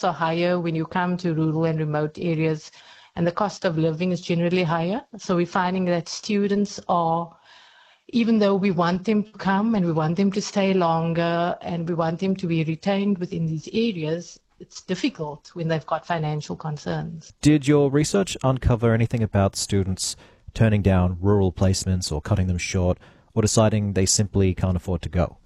costs are higher when you come to rural and remote areas, and the cost of living is generally higher. So we're finding that students are, even though we want them to come and we want them to stay longer and we want them to be retained within these areas, it's difficult when they've got financial concerns. Did your research uncover anything about students turning down rural placements or cutting them short or deciding they simply can't afford to go?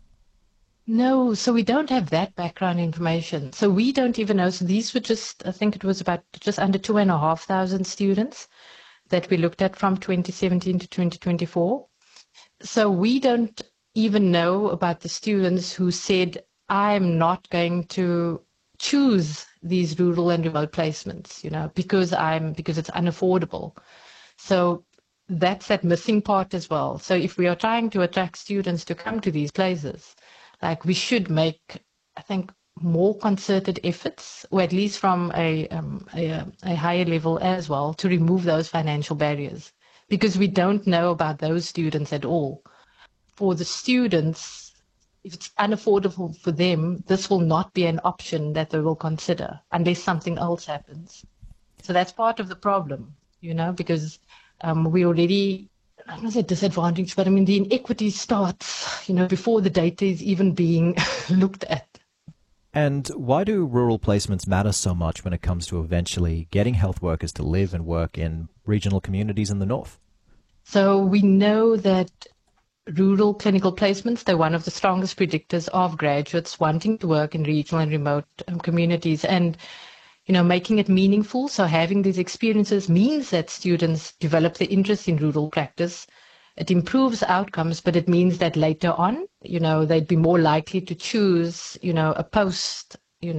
No, so we don't have that background information. So we don't even know. So these were just, I think it was about just under 2,500 students that we looked at from 2017 to 2024. So we don't even know about the students who said, I'm not going to choose these rural and remote placements, because it's unaffordable. So that's that missing part as well. So if we are trying to attract students to come to these places, like we should make, I think, more concerted efforts, or at least from a higher level as well, to remove those financial barriers, because we don't know about those students at all. For the students, if it's unaffordable for them, this will not be an option that they will consider unless something else happens. So that's part of the problem, because we already, I don't want to say disadvantaged, but I mean, the inequity starts, before the data is even being looked at. And why do rural placements matter so much when it comes to eventually getting health workers to live and work in regional communities in the north? So we know that rural clinical placements, they're one of the strongest predictors of graduates wanting to work in regional and remote communities. And making it meaningful. So having these experiences means that students develop the interest in rural practice. It improves outcomes, but it means that later on, they'd be more likely to choose, a post,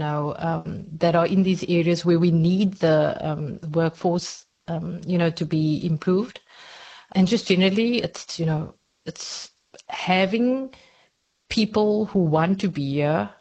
that are in these areas where we need the workforce, to be improved. And just generally, it's having people who want to be here.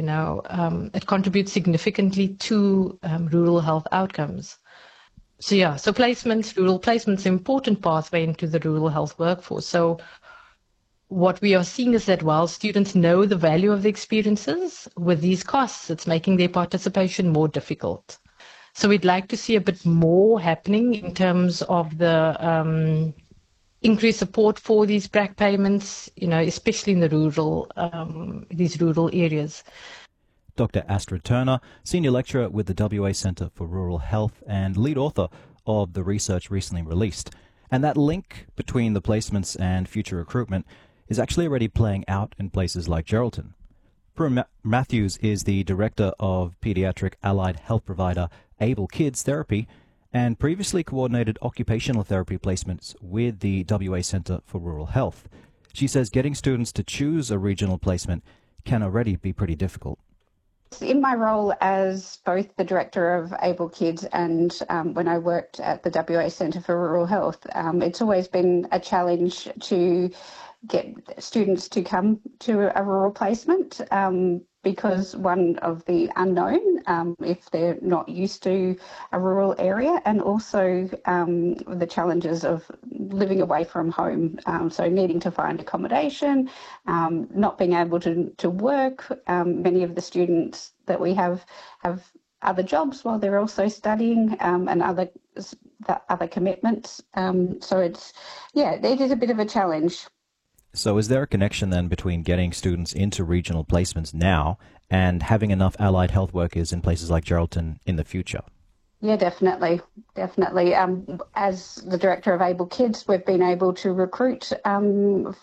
It contributes significantly to rural health outcomes. So rural placements, an important pathway into the rural health workforce. So what we are seeing is that while students know the value of the experiences, with these costs, it's making their participation more difficult. So we'd like to see a bit more happening in terms of the increased support for these BRAC payments, especially in the these rural areas. Dr. Astrid Turner, Senior Lecturer with the WA Centre for Rural Health and lead author of the research recently released. And that link between the placements and future recruitment is actually already playing out in places like Geraldton. Prue Matthews is the Director of Paediatric Allied Health Provider Able Kids Therapy and previously coordinated occupational therapy placements with the WA Centre for Rural Health. She says getting students to choose a regional placement can already be pretty difficult. In my role as both the Director of Able Kids and when I worked at the WA Centre for Rural Health, it's always been a challenge to get students to come to a rural placement because one of the unknown, if they're not used to a rural area, and also the challenges of living away from home, so needing to find accommodation, not being able to work. Many of the students that we have other jobs while they're also studying and other commitments. So it is a bit of a challenge. So is there a connection then between getting students into regional placements now and having enough allied health workers in places like Geraldton in the future? Yeah, definitely. As the Director of Able Kids, we've been able to recruit from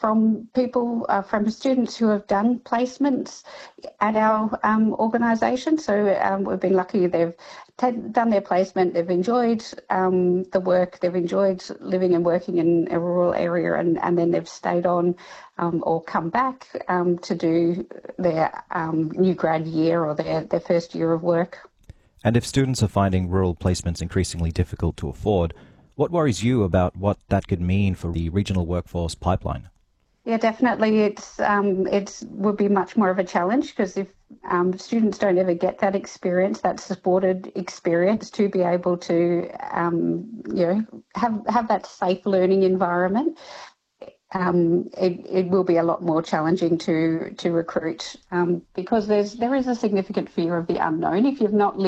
students who have done placements at our organisation. So we've been lucky they've done their placement, they've enjoyed the work, they've enjoyed living and working in a rural area, and then they've stayed on or come back to do their new grad year or their first year of work. And if students are finding rural placements increasingly difficult to afford, what worries you about what that could mean for the regional workforce pipeline? Yeah, definitely. It would be much more of a challenge because if students don't ever get that experience, that supported experience, to be able to have that safe learning environment, it will be a lot more challenging to recruit because there is a significant fear of the unknown if you've not lived